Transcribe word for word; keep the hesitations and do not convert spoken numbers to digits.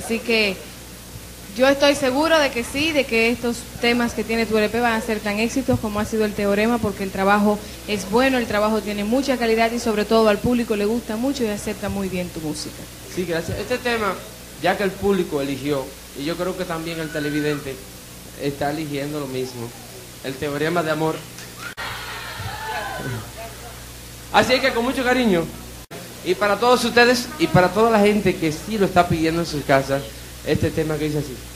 Así que yo estoy segura de que sí, de que estos temas que tiene tu L P van a ser tan éxitos como ha sido el Teorema, porque el trabajo es bueno, el trabajo tiene mucha calidad y sobre todo al público le gusta mucho y acepta muy bien tu música. Sí, gracias. Este tema, ya que el público eligió, y yo creo que también el televidente está eligiendo lo mismo, el Teorema de amor. Así que con mucho cariño, y para todos ustedes y para toda la gente que sí lo está pidiendo en sus casas, este tema que dice así.